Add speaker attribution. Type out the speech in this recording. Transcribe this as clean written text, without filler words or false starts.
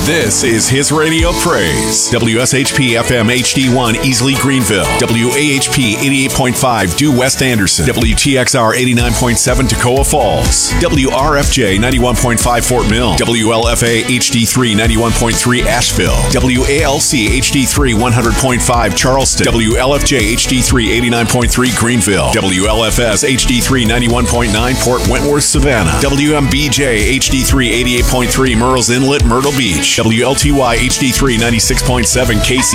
Speaker 1: This is his radio praise. WSHP FM HD1 Easley Greenville. WAHP 88.5 Due West Anderson. WTXR 89.7 Toccoa Falls. WRFJ 91.5 Fort Mill. WLFA HD3 91.3 Asheville. WALC HD3 100.5 Charleston. WLFJ HD3 89.3 Greenville. WLFS HD3 91.9 Port Wentworth Savannah. WMBJ HD3 88.3 Murrells Inlet Myrtle Beach. WLTY HD3 96.7 KC